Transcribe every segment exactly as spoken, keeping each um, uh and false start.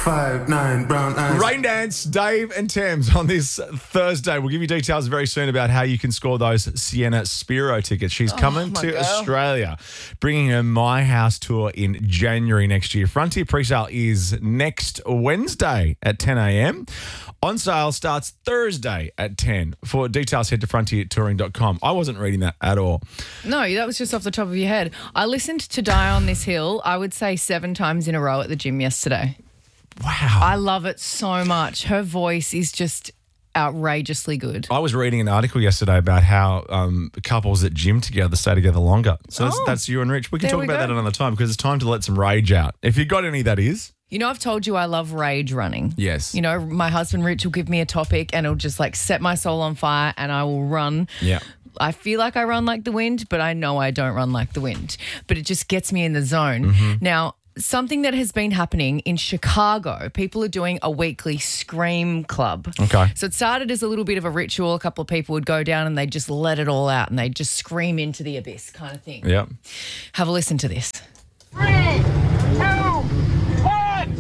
Five, nine, brown eyes. Rain Dance, Dave and Thames on this Thursday. We'll give you details very soon about how you can score those Sienna Spiro tickets. She's coming my to girl. Australia, bringing her My House tour in January next year. Frontier pre-sale is next Wednesday at ten a.m. On sale starts Thursday at ten. For details, head to frontier touring dot com. I wasn't reading that at all. No, that was just off the top of your head. I listened to Die on This Hill, I would say seven times in a row at the gym yesterday. Wow. I love it so much. Her voice is just outrageously good. I was reading an article yesterday about how um, couples that gym together stay together longer. So that's, Oh. that's you and Rich. We can There talk we about go. that another time because it's time to let some rage out. If you got any, that is. You know, I've told you I love rage running. Yes. You know, my husband Rich will give me a topic and it'll just like set my soul on fire and I will run. Yeah. I feel like I run like the wind, but I know I don't run like the wind. But it just gets me in the zone. Mm-hmm. Now, something that has been happening in Chicago, people are doing a weekly scream club. Okay. So it started as a little bit of a ritual. A couple of people would go down and they'd just let it all out and they'd just scream into the abyss kind of thing. Yep. Have a listen to this. Three, two, one.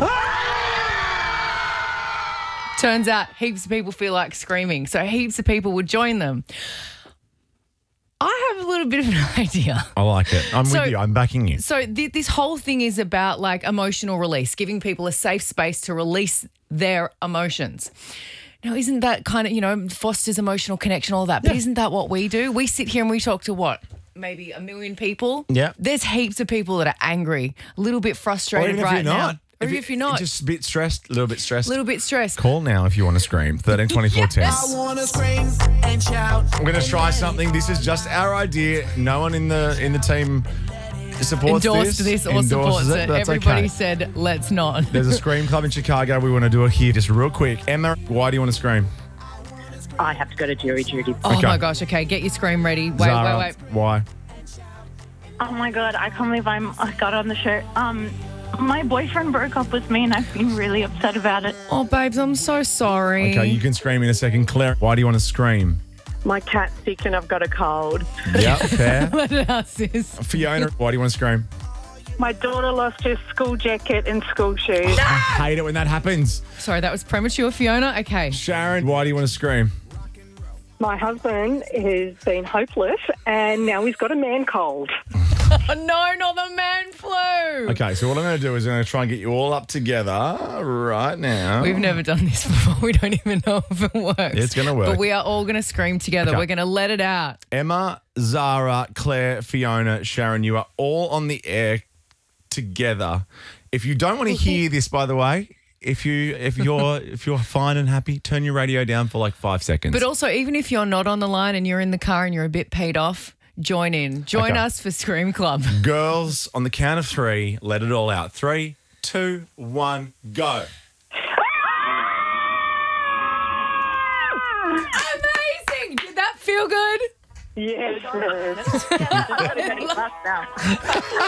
Turns out heaps of people feel like screaming. So heaps of people would join them. I have a little bit of an idea. I like it. I'm So- with you. I'm backing you. So th- this whole thing is about like emotional release, giving people a safe space to release their emotions. Now, isn't that kind of, you know, fosters emotional connection, all that? But isn't that what we do? We sit here and we talk to what? Maybe a million people? Yeah. There's heaps of people that are angry, a little bit Or frustrated even if right you're now. not. Or even if you're not. Just a bit stressed, a little bit stressed. a little bit stressed. Call now if you want to scream. thirteen twenty-four ten. Yes. Wanna scream and shout. I'm going to try something. This is just our idea. No one in the in the team supports Endorsed this. this, or endorses supports it. but that's Everybody okay. said, let's not. There's a scream club in Chicago. We want to do it here just real quick. Emma, why do you want to scream? I have to go to jury duty. Oh Okay. my gosh, okay, get your scream ready. Wait, Zara, wait, wait. Why? Oh my god, I can't believe I'm, I got on the show. Um, my boyfriend broke up with me and I've been really upset about it. Oh, babes, I'm so sorry. Okay, you can scream in a second. Claire, why do you want to scream? My cat's sick and I've got a cold. Yeah, fair. Let it out, sis. Fiona, why do you want to scream? My daughter lost her school jacket and school shoes. I hate it when that happens. Sorry, that was premature, Fiona. Okay. Sharon, why do you want to scream? My husband has been hopeless and now he's got a man cold. Oh, no, not the man flu. Okay, so what I'm going to do is I'm going to try and get you all up together right now. We've never done this before. We don't even know if it works. It's gonna work. But we are all going to scream together. Okay. We're going to let it out. Emma, Zara, Claire, Fiona, Sharon, you are all on the air together. If you don't want to hear this, by the way, if you if you're if you're fine and happy, turn your radio down for like five seconds. But also, even if you're not on the line and you're in the car and you're a bit paid off, join in. Join Okay. us for Scream Club. Girls, on the count of three, let it all out. Three, two, one, go. Amazing. Did that feel good? Yes. I've got to go to class now.